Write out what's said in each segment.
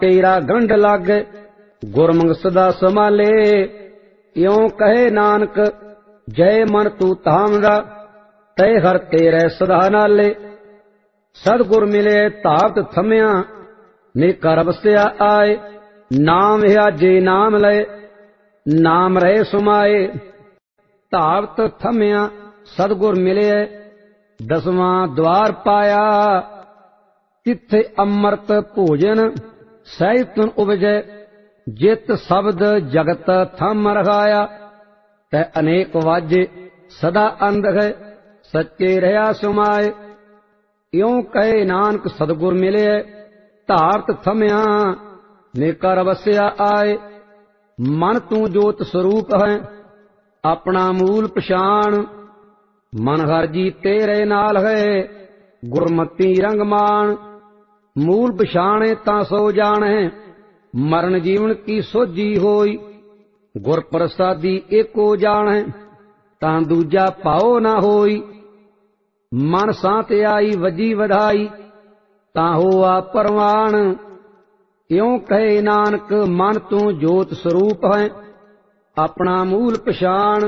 तेरा गंढ लागे गुरमुख सदा संभाले। इयों कहे नानक जय मन तू धाम दा, तय हर तेरे सदा नाले। सतगुर मिले धावत थमिया, नेकर वसिया आए। नाम विहाजे नाम लय, नाम रहे सुमाए। धावत थमिया सतगुर मिले, दसवां द्वार पाया। तिथे अमृत भोजन सहित उपजै, जित शब्द जगत थम रखाया। तै अनेक वाजे सदा अंध है, सच्चे रहा सुमाए। इयों कहे नानक सतगुर मिले, धारत थमिया नेकर वसिया आए। मन तू जोत स्वरूप है, अपना मूल पछाण। मन हर जी तेरे नाल है, गुरमति रंगमान। मूल पछाणे तां सो जाने, मरण जीवन की सोझी होई। गुर प्रसादी एको जाने, तां दूजा पाओ ना होई। मन सांत आई वजी वधाई, तां होआ परवान। इयों कहे नानक मन तू जोत स्वरूप है, अपना मूल पछाण।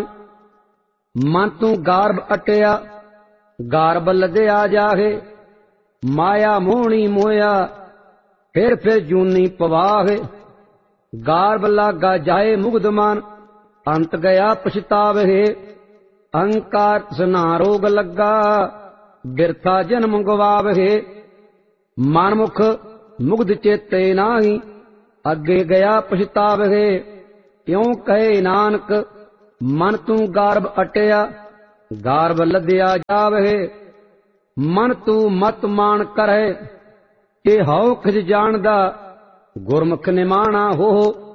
मन तू गारब अटिया, गारब लदया जाहे। माया मोहनी मोया, फिर जूनी पवाहे। गारब लागा जाए मुग्ध मन, अंत गया पछतावे। अहंकार सना रोग लगा, बिरथा जन्म गवावे। मनमुख मुग्ध चेते नाही, अगे गया पछतावे। इयों कहे नानक मन तू गारब अटिया, गारब लदया जावे। मन तू मत मान करे, के हौ खिज जानदा। गुरमुख निमाणा हो,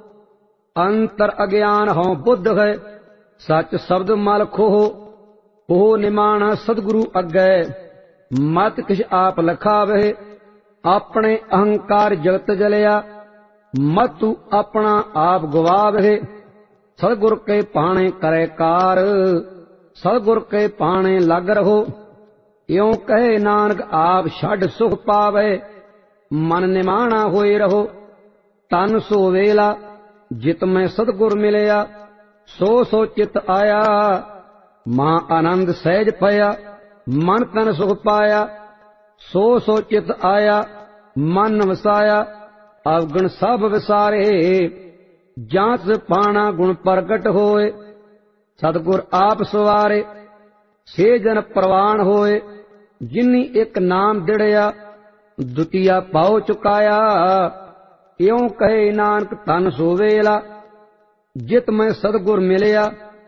अंतर अज्ञान हों बुद्ध है। सच शब्द मल खोह, हो निमाणा सतगुरु अग्गै। मत किछ आप लखावे, अपने अहंकार जगत जलिया। मत तू अपना आप गवावे, सतगुर के पाणे करे कार। सतगुर के पाणे लग रहो, इयों कहे नानक आप छड़ सुख पावे। मन निमाणा होए रहो, तन सो वेला जित में सतगुर मिलिया। सो चित आया, मां आनंद सहज पया। मन तन सुख पाया, सो चित आया। मन वसाया, अवगुण सब विसारे। जांच पाना गुण प्रगट होए, सतगुर आप सवारे। छे जन प्रवान होए, जिन्नी एक नाम दिड़िया। दुतिया पाओ चुकाया, इयों कहे नानक तन सो वेला जित में सतगुर मिलिया।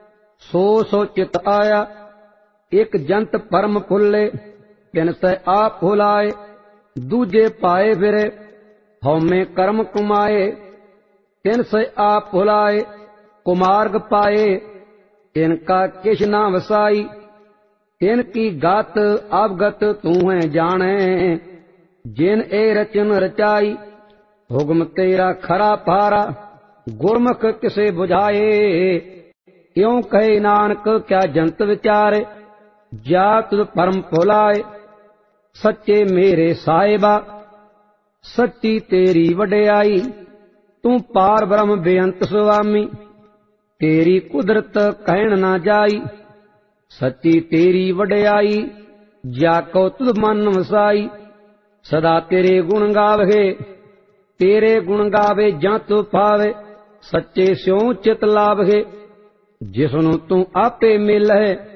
सो चित आया, एक जंत परम फुल्ले। तिन से आप भुलाए, दूजे पाए फिरे। हौमे कर्म कुमाए, तिन से आप भुलाए। कुमार्ग पाए, तिनका किछ ना वसाई। तिनकी गात अवगत तू है जाने, जिन ए रचन रचाई। हुक्म तेरा खरा पारा, गुरमुख किसे बुझाए। इयों कहे नानक क्या जंत विचारे, जात परम भुलाए। सच्चे मेरे साहिबा, सच्ची तेरी वडियाई। तू पार ब्रह्म बेअंत स्वामी, तेरी कुदरत कहण ना जाई। सच्ची तेरी वडियाई, जाको तुध मन वसाई। सदा तेरे गुण गावे, तेरे गुण गावे जंत पावे। सच्चे स्यों चित लावे, जिसनु तू आपे मिलै।